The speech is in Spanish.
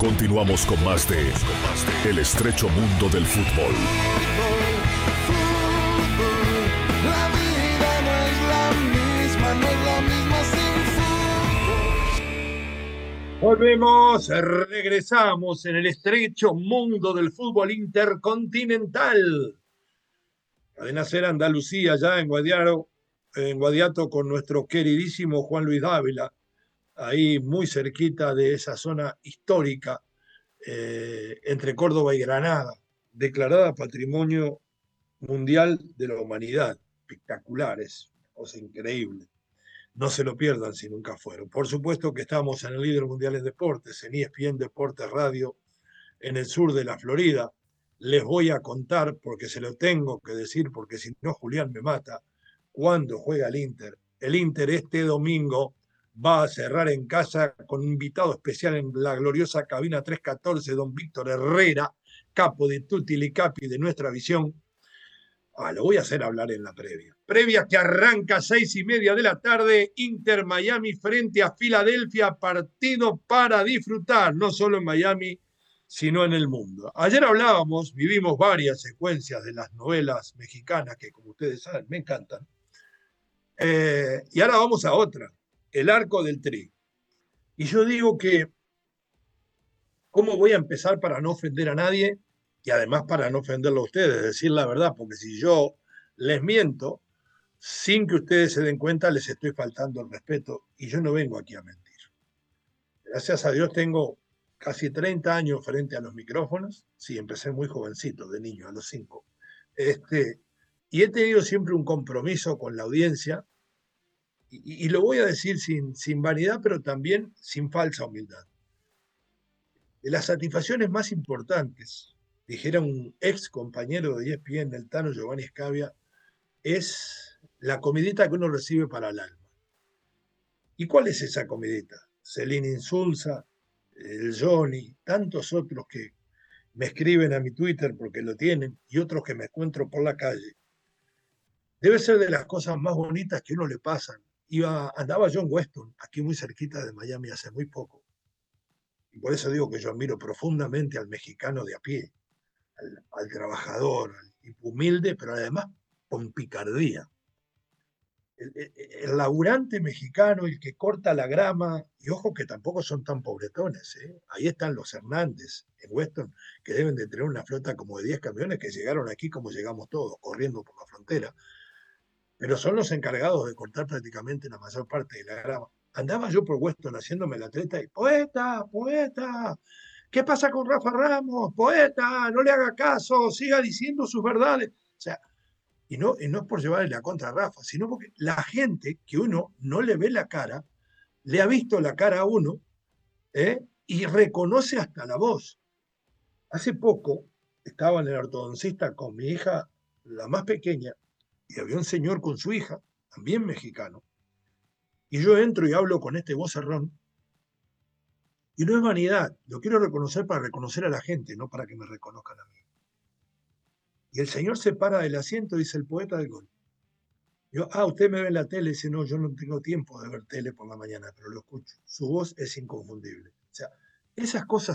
Continuamos con más de El estrecho mundo del fútbol. La vida no es la misma sin fútbol. Regresamos en el estrecho mundo del fútbol intercontinental. Cadena Ser Andalucía, ya en Guadiato, con nuestro queridísimo Juan Luis Dávila, ahí muy cerquita de esa zona histórica entre Córdoba y Granada, declarada Patrimonio Mundial de la Humanidad. Espectacular, es una cosa increíble. No se lo pierdan si nunca fueron. Por supuesto que estamos en el líder mundial en deportes, en ESPN Deportes Radio, en el sur de la Florida. Les voy a contar, porque se lo tengo que decir, porque si no Julián me mata, cuando juega el Inter. El Inter este domingo va a cerrar en casa con un invitado especial en la gloriosa cabina 314, don Víctor Herrera, capo de Tutti Li Capi de nuestra visión. Lo voy a hacer hablar en la previa. Previa que arranca 6:30 de la tarde, Inter Miami frente a Filadelfia, partido para disfrutar, no solo en Miami, sino en el mundo. Ayer vivimos varias secuencias de las novelas mexicanas que, como ustedes saben, me encantan. Y ahora vamos a otra, El Arco del Tri. Y yo digo que, ¿cómo voy a empezar para no ofender a nadie? Y además para no ofenderlo a ustedes, decir la verdad, porque si yo les miento, sin que ustedes se den cuenta, les estoy faltando el respeto y yo no vengo aquí a mentir. Gracias a Dios tengo casi 30 años frente a los micrófonos. Sí, empecé muy jovencito, de niño, a los 5. Y he tenido siempre un compromiso con la audiencia y lo voy a decir sin vanidad, pero también sin falsa humildad. De las satisfacciones más importantes, dijera un ex compañero de ESPN, el Tano Giovanni Scavia, es la comidita que uno recibe para el alma. ¿Y cuál es esa comidita? Celina Insulza, el Johnny, tantos otros que me escriben a mi Twitter porque lo tienen y otros que me encuentro por la calle. Debe ser de las cosas más bonitas que uno le pasan. Andaba John Weston, aquí muy cerquita de Miami hace muy poco. Y por eso digo que yo admiro profundamente al mexicano de a pie, al trabajador, al humilde, pero además con picardía. El laburante mexicano, el que corta la grama, y ojo que tampoco son tan pobretones, ¿eh? Ahí están los Hernández en Weston, que deben de tener una flota como de 10 camiones que llegaron aquí como llegamos todos, corriendo por la frontera, pero son los encargados de cortar prácticamente la mayor parte de la grama. Andaba yo por Weston haciéndome el atleta y, poeta, ¿qué pasa con Rafa Ramos? Poeta, no le haga caso, siga diciendo sus verdades. O sea, y no es por llevarle la contra a Rafa, sino porque la gente que uno no le ve la cara, le ha visto la cara a uno, y reconoce hasta la voz. Hace poco estaba en el ortodoncista con mi hija, la más pequeña, y había un señor con su hija, también mexicano, y yo entro y hablo con este vocerrón, y no es vanidad, lo quiero reconocer para reconocer a la gente, no para que me reconozcan a mí. Y el señor se para del asiento y dice: el poeta del gol. Yo, usted me ve en la tele, dice: no, yo no tengo tiempo de ver tele por la mañana, pero lo escucho. Su voz es inconfundible. O sea, esas cosas